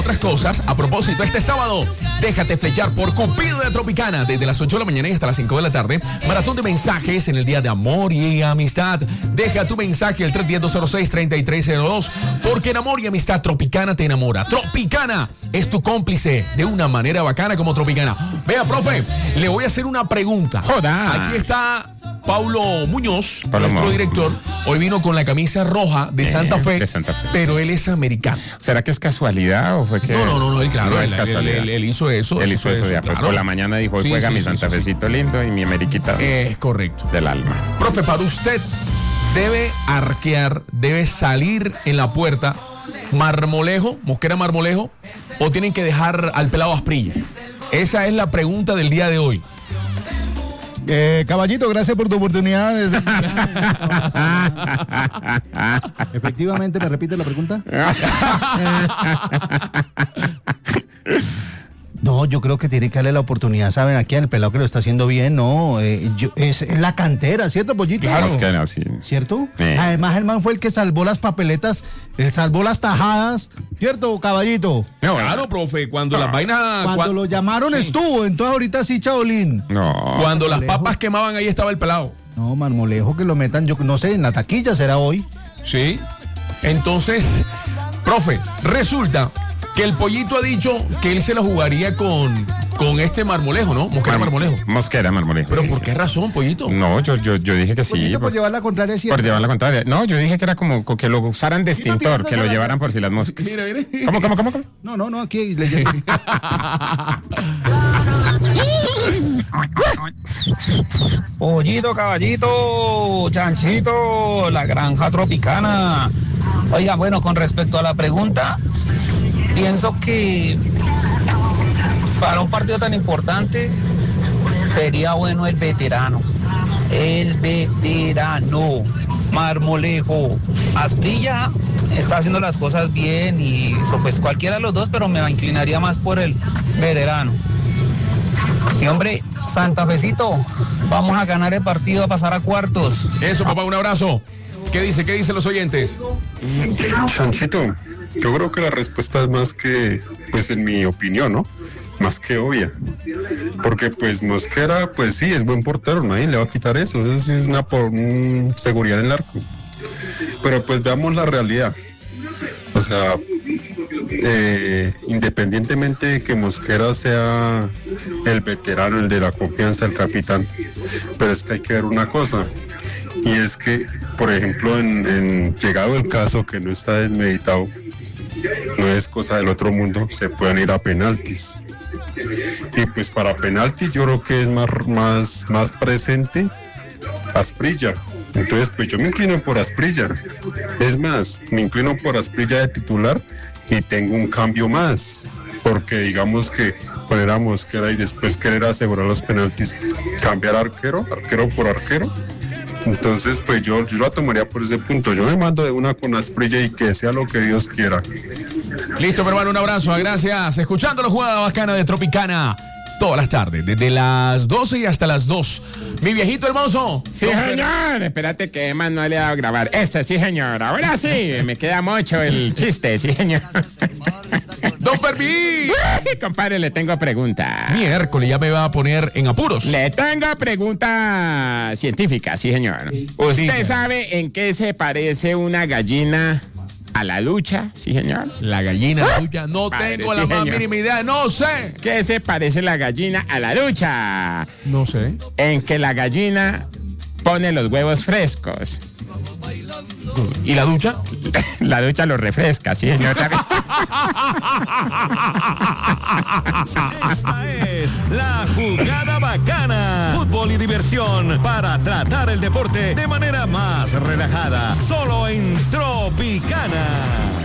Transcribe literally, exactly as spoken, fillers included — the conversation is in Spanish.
otras cosas, a propósito, este sábado, déjate flechar por Cupido de Tropicana desde las ocho de la mañana y hasta las cinco de la tarde. Maratón de mensajes en el día de amor y amistad. Deja tu mensaje al tres uno cero, dos cero seis, tres tres cero dos, porque en amor y amistad Tropicana te enamora. Tropicana es tu cómplice de una manera bacana como Tropicana. Vea, profe, le voy a hacer una pregunta. Joda. Aquí está Paulo Muñoz, Paulo nuestro Mo- director. Hoy vino con la camisa roja de Eh, Santa Fe, de Santa Fe. pero él es americano. ¿Será que es casualidad o fue que...? No, no, no, no, él, claro, no él, es él- casualidad. él- él hizo eso. Él hizo eso ya, pues, claro. por la mañana dijo, hoy Sí, juega sí, mi sí, Santa sí, sí. Fecito lindo y mi Ameriquita Es correcto. del alma. Profe, para usted debe arquear, debe salir en la puerta Marmolejo, Mosquera Marmolejo, o tienen que dejar al pelado Asprilla. Esa es la pregunta del día de hoy. Eh, caballito, gracias por tu oportunidad. Efectivamente, ¿me repite la pregunta? No, yo creo que tiene que darle la oportunidad, ¿saben? Aquí al pelado que lo está haciendo bien, no, eh, yo, es, es la cantera, ¿cierto, Pollito? Claro. Mosquera, sí. ¿Cierto? Eh. Además, el man fue el que salvó las papeletas, él salvó las tajadas, ¿cierto, caballito? No, Claro, profe, cuando las vainas. Cuando cua- lo llamaron Sí. estuvo, entonces ahorita sí, Chaolín. No. Cuando las Marmolejo. papas quemaban, ahí estaba el pelado. No, Marmolejo, que lo metan, yo no sé, en la taquilla será hoy. Sí. Entonces, profe, resulta que el Pollito ha dicho que él se la jugaría con, con este Marmolejo, ¿no? Mosquera Mar- Marmolejo. Mosquera Marmolejo. ¿Pero sí, por sí, qué sí. razón, Pollito? No, yo, yo, yo dije que sí. Pollito, por por, llevar la contraria, ¿cierto? por llevar la contraria. No, yo dije que era como co- que lo usaran de extintor, tirándose que lo la- llevaran por si las moscas. Mira, mira. ¿Cómo, cómo, cómo? cómo? No, no, no, aquí leyendo. Pollito, caballito, chanchito, la granja tropicana. Oiga, bueno, con respecto a la pregunta, pienso que para un partido tan importante sería bueno el veterano. El veterano, Marmolejo. Asprilla está haciendo las cosas bien y so, pues cualquiera de los dos, pero me inclinaría más por el veterano. Y hombre, Santa Fecito, vamos a ganar el partido, a pasar a cuartos. Eso, papá, un abrazo. ¿Qué dice? ¿Qué dicen los oyentes? Chanchito, yo creo que la respuesta es más que, pues en mi opinión, ¿no? Más que obvia. Porque pues Mosquera, pues sí, es buen portero, nadie le va a quitar eso. Eso sí es una por, un seguridad en el arco. Pero pues veamos la realidad. O sea, eh, independientemente de que Mosquera sea el veterano, el de la confianza, el capitán, pero es que hay que ver una cosa. Y es que, por ejemplo, en, en llegado el caso que no está desmeditado, no es cosa del otro mundo, se pueden ir a penaltis. Y pues para penaltis yo creo que es más, más, más presente Asprilla. Entonces pues yo me inclino por Asprilla. Es más, me inclino por Asprilla de titular y tengo un cambio más. Porque digamos que poner a Mosquera y después querer asegurar los penaltis, cambiar arquero, arquero por arquero. Entonces, pues yo, yo la tomaría por ese punto. Yo me mando de una con Asprilla y que sea lo que Dios quiera. Listo, mi hermano, un abrazo. Gracias. Escuchando la jugada bacana de Tropicana todas las tardes, desde las doce y hasta las dos. Mi viejito hermoso. Sí, Don Fer- señor. Espérate que Emma no le ha dado a grabar. Ese sí, señor. Ahora sí, me queda mucho el chiste, sí, señor. Don Fermín. Uy, compadre, le tengo pregunta. Miércoles ya me va a poner en apuros. Le tengo pregunta científica, sí, señor. ¿Usted Diga. sabe en qué se parece una gallina a la lucha? Sí, señor. La gallina tuya, no Padre, tengo sí, la más señor. mínima idea, no sé. ¿Qué se parece la gallina a la lucha? No sé. En que la gallina pone los huevos frescos. ¿Y la ducha? La ducha los refresca, sí, señor. Esta es la jugada bacana. Fútbol y diversión para tratar el deporte de manera más relajada. Solo en Tropicana.